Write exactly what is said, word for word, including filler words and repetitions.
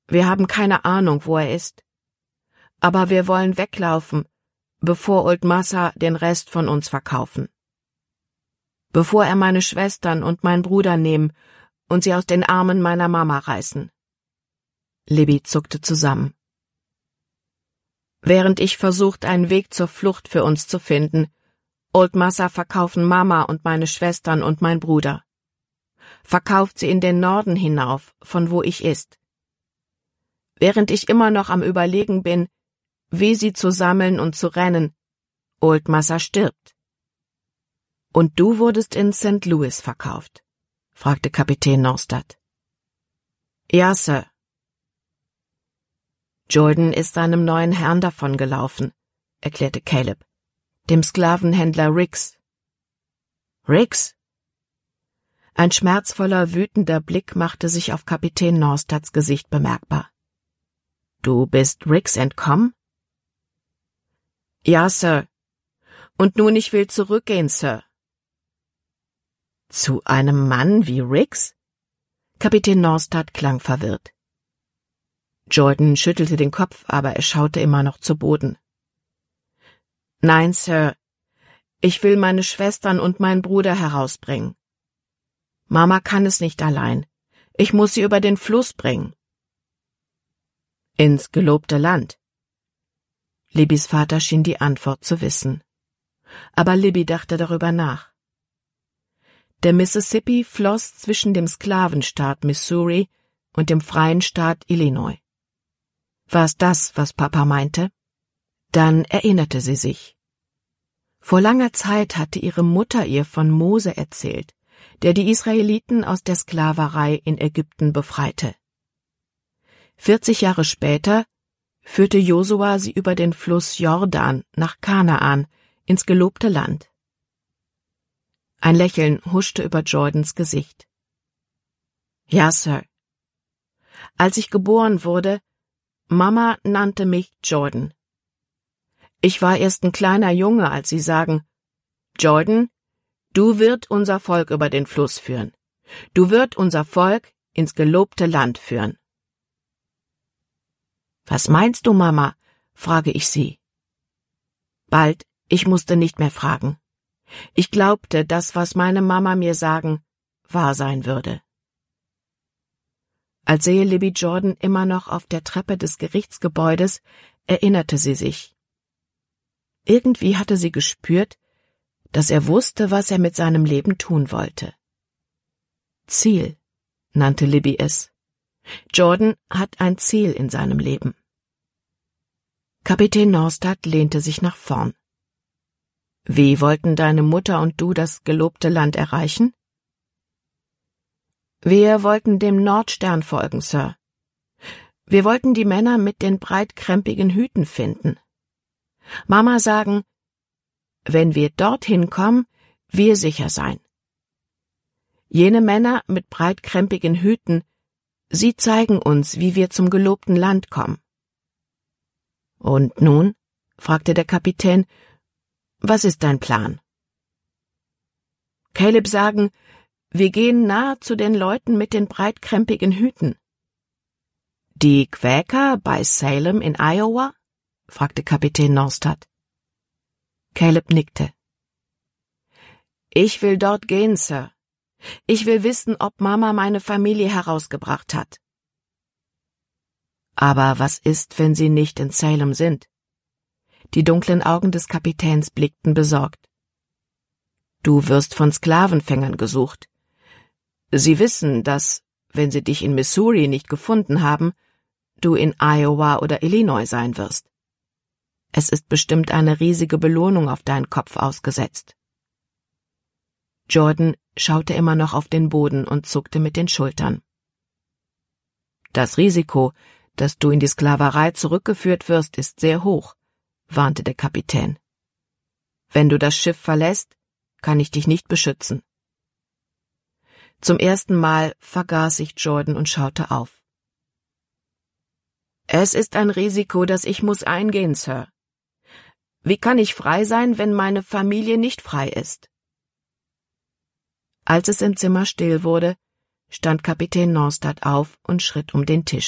Wir haben keine Ahnung, wo er ist. Aber wir wollen weglaufen, bevor Old Massa den Rest von uns verkaufen. Bevor er meine Schwestern und meinen Bruder nehmen und sie aus den Armen meiner Mama reißen. Libby zuckte zusammen. Während ich versucht, einen Weg zur Flucht für uns zu finden, Old Massa verkaufen Mama und meine Schwestern und mein Bruder. Verkauft sie in den Norden hinauf, von wo ich ist. Während ich immer noch am Überlegen bin, wie sie zu sammeln und zu rennen, Old Massa stirbt. »Und du wurdest in Sankt Louis verkauft?« fragte Kapitän Norstad. »Ja, Sir.« »Jordan ist seinem neuen Herrn davongelaufen«, erklärte Caleb, »dem Sklavenhändler Riggs.« »Riggs?« Ein schmerzvoller, wütender Blick machte sich auf Kapitän Norstads Gesicht bemerkbar. »Du bist Riggs entkommen?« »Ja, Sir. Und nun, ich will zurückgehen, Sir.« »Zu einem Mann wie Riggs?« Kapitän Norstad klang verwirrt. Jordan schüttelte den Kopf, aber er schaute immer noch zu Boden. »Nein, Sir. Ich will meine Schwestern und meinen Bruder herausbringen. Mama kann es nicht allein. Ich muss sie über den Fluss bringen.« »Ins gelobte Land?« Libbys Vater schien die Antwort zu wissen. Aber Libby dachte darüber nach. Der Mississippi floss zwischen dem Sklavenstaat Missouri und dem freien Staat Illinois. War es das, was Papa meinte? Dann erinnerte sie sich. Vor langer Zeit hatte ihre Mutter ihr von Mose erzählt, der die Israeliten aus der Sklaverei in Ägypten befreite. Vierzig Jahre später führte Josua sie über den Fluss Jordan nach Kanaan, ins gelobte Land. Ein Lächeln huschte über Jordans Gesicht. »Ja, Sir. Als ich geboren wurde, Mama nannte mich Jordan. Ich war erst ein kleiner Junge, als sie sagen, »Jordan, du wirst unser Volk über den Fluss führen. Du wirst unser Volk ins gelobte Land führen.« »Was meinst du, Mama?« frage ich sie. Bald, ich musste nicht mehr fragen. Ich glaubte, dass, was meine Mama mir sagen, wahr sein würde. Als sehe Libby Jordan immer noch auf der Treppe des Gerichtsgebäudes, erinnerte sie sich. Irgendwie hatte sie gespürt, dass er wusste, was er mit seinem Leben tun wollte. Ziel, nannte Libby es. Jordan hat ein Ziel in seinem Leben. Kapitän Norstad lehnte sich nach vorn. »Wie wollten deine Mutter und du das gelobte Land erreichen?« »Wir wollten dem Nordstern folgen, Sir. Wir wollten die Männer mit den breitkrempigen Hüten finden. Mama sagen, wenn wir dorthin kommen, wir sicher sein. Jene Männer mit breitkrempigen Hüten, sie zeigen uns, wie wir zum gelobten Land kommen.« »Und nun?« fragte der Kapitän, »was ist dein Plan?« »Caleb sagen, wir gehen nahe zu den Leuten mit den breitkrempigen Hüten.« »Die Quäker bei Salem in Iowa?« fragte Kapitän Norstad. Caleb nickte. »Ich will dort gehen, Sir. Ich will wissen, ob Mama meine Familie herausgebracht hat.« »Aber was ist, wenn sie nicht in Salem sind?« Die dunklen Augen des Kapitäns blickten besorgt. »Du wirst von Sklavenfängern gesucht. Sie wissen, dass, wenn sie dich in Missouri nicht gefunden haben, du in Iowa oder Illinois sein wirst. Es ist bestimmt eine riesige Belohnung auf deinen Kopf ausgesetzt.« Jordan schaute immer noch auf den Boden und zuckte mit den Schultern. »Das Risiko, dass du in die Sklaverei zurückgeführt wirst, ist sehr hoch«, warnte der Kapitän. »Wenn du das Schiff verlässt, kann ich dich nicht beschützen.« Zum ersten Mal vergaß sich Jordan und schaute auf. »Es ist ein Risiko, das ich muss eingehen, Sir. Wie kann ich frei sein, wenn meine Familie nicht frei ist?« Als es im Zimmer still wurde, stand Kapitän Norstad auf und schritt um den Tisch.